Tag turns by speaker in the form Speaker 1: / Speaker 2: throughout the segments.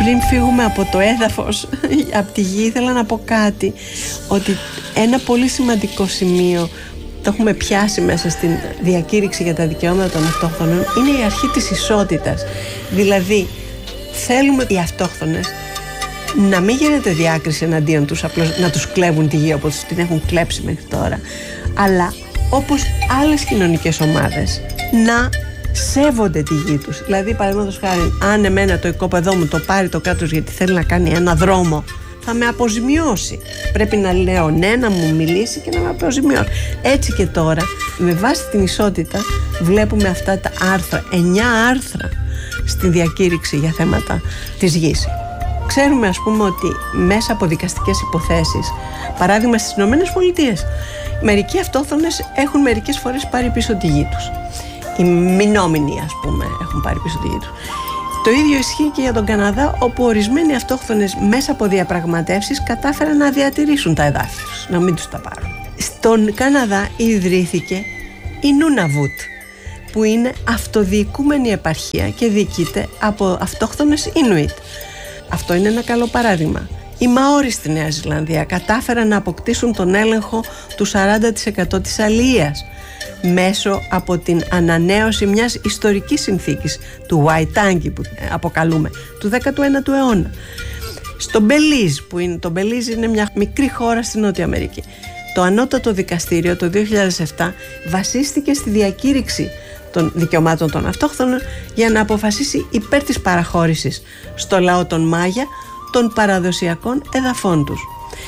Speaker 1: πριν φύγουμε από το έδαφος, από τη γη, ήθελα να πω κάτι, ότι ένα πολύ σημαντικό σημείο, το έχουμε πιάσει μέσα στην διακήρυξη για τα δικαιώματα των αυτόχθονων, είναι η αρχή της ισότητας. Δηλαδή, θέλουμε οι αυτόχθονες να μην γίνεται διάκριση εναντίον τους, απλώς να τους κλέβουν τη γη όπως την έχουν κλέψει μέχρι τώρα, αλλά όπως άλλες κοινωνικές ομάδες να σέβονται τη γη τους. Δηλαδή, παραδείγματος χάρη, αν εμένα το οικόπεδό μου το πάρει το κράτος γιατί θέλει να κάνει ένα δρόμο, θα με αποζημιώσει. Πρέπει να λέω ναι, να μου μιλήσει και να με αποζημιώσει. Έτσι και τώρα, με βάση την ισότητα, βλέπουμε αυτά τα άρθρα, 9 άρθρα στη διακήρυξη για θέματα της γης. Ξέρουμε, ας πούμε, ότι μέσα από δικαστικές υποθέσεις, παράδειγμα στις Ηνωμένες Πολιτείες, μερικοί αυτόχθονες έχουν μερικές φορές πάρει πίσω τη γη τους. Οι μηνόμενοι, ας πούμε, έχουν πάρει πίσω τη γη τους. Το ίδιο ισχύει και για τον Καναδά, όπου ορισμένοι αυτόχθονες μέσα από διαπραγματεύσεις κατάφεραν να διατηρήσουν τα εδάφη τους, να μην τους τα πάρουν. Στον Καναδά ιδρύθηκε η Nunavut, που είναι αυτοδιοικούμενη επαρχία και διοικείται από αυτόχθονες Ινουίτ. Αυτό είναι ένα καλό παράδειγμα. Οι Μαόρι στη Νέα Ζηλανδία κατάφεραν να αποκτήσουν τον έλεγχο του 40% της αλιείας μέσω από την ανανέωση μιας ιστορικής συνθήκης του Waitangi, που αποκαλούμε, του 19ου αιώνα. Στο Μπελίζ, το Μπελίζ είναι μια μικρή χώρα στη Νότια Αμερική, το ανώτατο δικαστήριο το 2007 βασίστηκε στη διακήρυξη των δικαιωμάτων των αυτόχθονων για να αποφασίσει υπέρ της παραχώρησης στο λαό των Μάγια των παραδοσιακών εδαφών τους.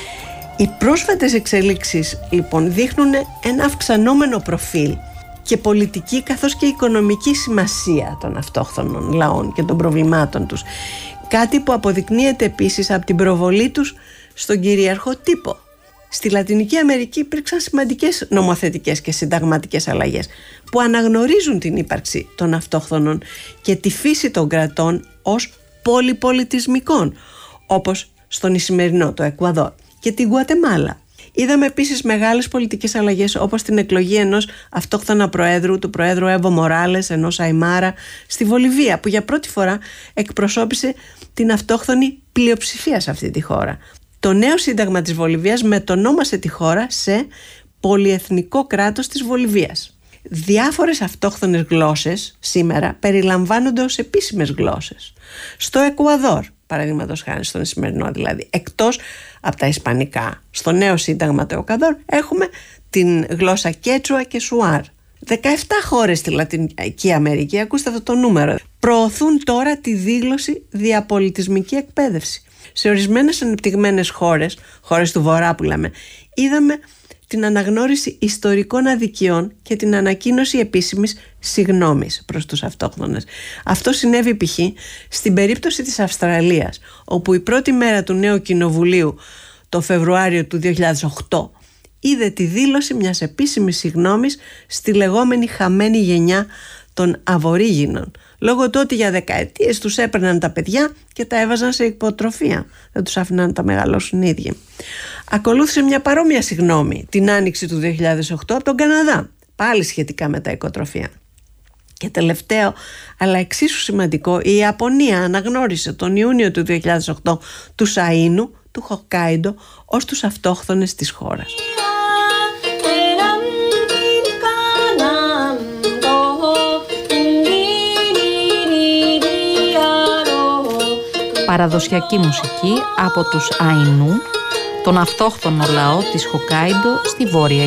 Speaker 1: Οι πρόσφατες εξελίξεις λοιπόν δείχνουν ένα αυξανόμενο προφίλ και πολιτική καθώς και οικονομική σημασία των αυτόχθονων λαών και των προβλημάτων τους, κάτι που αποδεικνύεται επίσης από την προβολή τους στον κυρίαρχο τύπο. Στη Λατινική Αμερική υπήρξαν σημαντικές νομοθετικές και συνταγματικές αλλαγές που αναγνωρίζουν την ύπαρξη των αυτόχθονων και τη φύση των κρατών ως πολυπολιτισμικών, όπως στον Ισημερινό, το Εκουαδόρ και την Γουατεμάλα. Είδαμε επίσης μεγάλες πολιτικές αλλαγές, όπως την εκλογή ενός αυτόχθονα προέδρου, του προέδρου Εύω Μοράλες, ενός Αϊμάρα, στη Βολιβία, που για πρώτη φορά εκπροσώπησε την αυτόχθονη πλειοψηφία σε αυτή τη χώρα. Το νέο σύνταγμα της Βολιβίας μετονόμασε τη χώρα σε πολυεθνικό κράτος της Βολιβίας. Διάφορες αυτόχθονες γλώσσες σήμερα περιλαμβάνονται ως επίσημες γλώσσες. Στο Εκουαδόρ, παραδείγματος χάρη, στον Ισημερινό δηλαδή, εκτός από τα ισπανικά, στο νέο σύνταγμα του Εκουαδόρ έχουμε την γλώσσα Κέτσουα και Σουάρ. 17 χώρες στη Λατινική Αμερική, ακούστε αυτό το νούμερο, προωθούν τώρα τη δήλωση διαπολιτισμική εκπαίδευση. Σε ορισμένες ανεπτυγμένες χώρες του Βορρά που λέμε, είδαμε την αναγνώριση ιστορικών αδικιών και την ανακοίνωση επίσημης συγγνώμης προς τους αυτόχθονες. Αυτό συνέβη π.χ. στην περίπτωση της Αυστραλίας, όπου η πρώτη μέρα του νέου κοινοβουλίου το Φεβρουάριο του 2008 είδε τη δήλωση μιας επίσημης συγγνώμης στη λεγόμενη χαμένη γενιά των Αβορίγινων, λόγω του ότι για δεκαετίες τους έπαιρναν τα παιδιά και τα έβαζαν σε υποτροφία, δεν τους άφηναν να τα μεγαλώσουν οι ίδιοι. Ακολούθησε μια παρόμοια συγγνώμη την άνοιξη του 2008 από τον Καναδά, πάλι σχετικά με τα οικοτροφία. Και τελευταίο, αλλά εξίσου σημαντικό, η Ιαπωνία αναγνώρισε τον Ιούνιο του 2008 τους Αΐνου του Χοκάιντο ως τους αυτόχθονες της χώρας.
Speaker 2: Παραδοσιακή μουσική από τους Αΐνου, τον αυτόχθονο λαό της Χοκάιντο στη Βόρεια